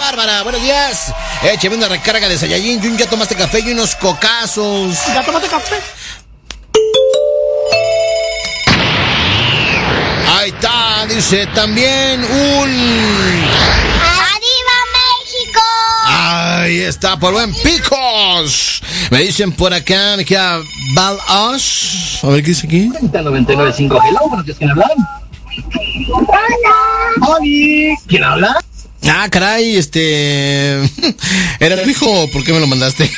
Bárbara, buenos días. Écheme una recarga de Saiyajin. ¿Ya tomaste café y unos cocazos? ¿Ya tomaste café? Ahí está, dice también ¡Arriba México! Ahí está, por buen Picos. Me dicen por acá, me queda Balos. A ver qué dice aquí. 99.5, hello, buenos días, ¿quién habla? ¡Hola! ¡Oli! ¿Quién habla? Ah, caray, ¿era tu hijo? ¿Por qué me lo mandaste?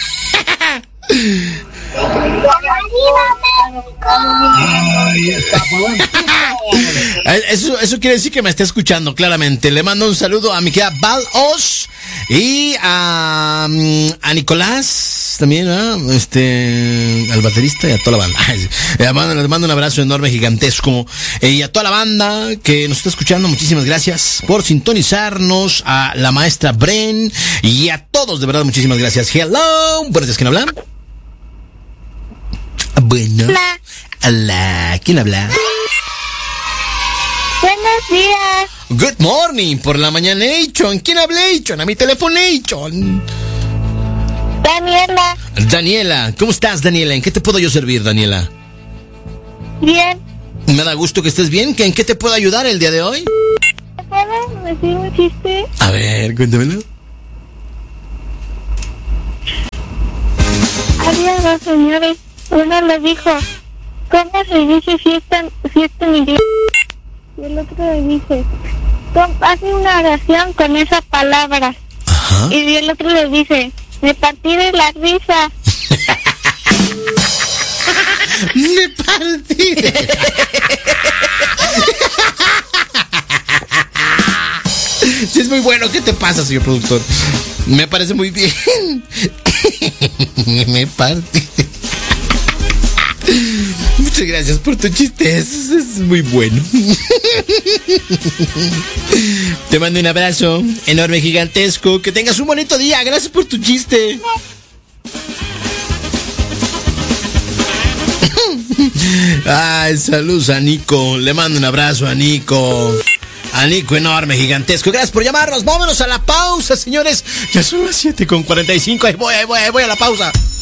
¡Arriba México! Ahí está, por buen Eso quiere decir que me está escuchando claramente. Le mando un saludo a mi querida Balos y a Nicolás también, ¿no? Al baterista y a toda la banda. Les mando un abrazo enorme, gigantesco. Y a toda la banda que nos está escuchando, muchísimas gracias por sintonizarnos. A la maestra Bren y a todos, de verdad, muchísimas gracias. Hello, buenos días, ¿quién habla? Bueno. Hola. Hola, ¿quién habla? Buenos días. Good morning, por la mañana, Nation. ¿Quién habla, Nation? A mi teléfono, Nation. Daniela. Daniela, ¿cómo estás, Daniela? ¿En qué te puedo yo servir, Daniela? Bien. Me da gusto que estés bien. ¿En qué te puedo ayudar el día de hoy? ¿Puedo decir un chiste? A ver, cuéntamelo. Había dos señores. Uno le dijo, ¿cómo se dice fiesta en inglés? Y el otro le dice, hace una oración con esa palabra. Ajá. Y el otro le dice, me partí de la risa. Me partí. Sí, es muy bueno. ¿Qué te pasa, señor productor? Me parece muy bien. Me partí. Muchas gracias por tu chiste, es muy bueno. Te mando un abrazo enorme, gigantesco. Que tengas un bonito día, gracias por tu chiste. Ay, saludos a Nico. Le mando un abrazo a Nico. A Nico enorme, gigantesco. Gracias por llamarnos. Vámonos a la pausa, señores. Ya son las 7:45. Ahí voy a la pausa.